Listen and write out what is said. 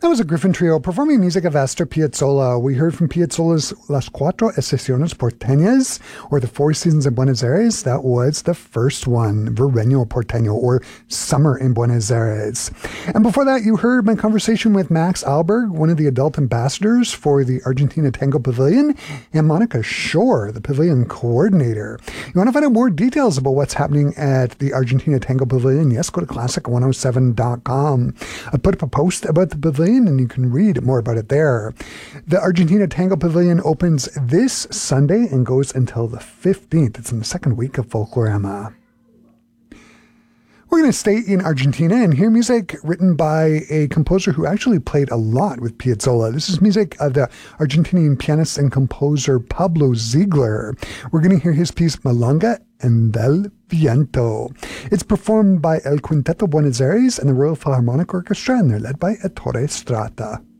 That was a Griffin Trio performing music of Astor Piazzolla. We heard from Piazzolla's Las Cuatro Estaciones Porteñas, or the Four Seasons in Buenos Aires. That was the first one, Verano Porteño, or Summer in Buenos Aires. And before that, you heard my conversation with Max Alberg, one of the adult ambassadors for the Argentina Tango Pavilion, and Monica Shore, the pavilion coordinator. You want to find out more details about what's happening at the Argentina Tango Pavilion? Yes, go to classic107.com. I put up a post about the pavilion, and you can read more about it there. The Argentina Tango Pavilion opens this Sunday and goes until the 15th. It's in the second week of Folklorama. We're going to stay in Argentina and hear music written by a composer who actually played a lot with Piazzolla. This is music of the Argentinian pianist and composer Pablo Ziegler. We're going to hear his piece Milonga en del Viento. It's performed by El Quinteto Buenos Aires and the Royal Philharmonic Orchestra, and they're led by Ettore Strata.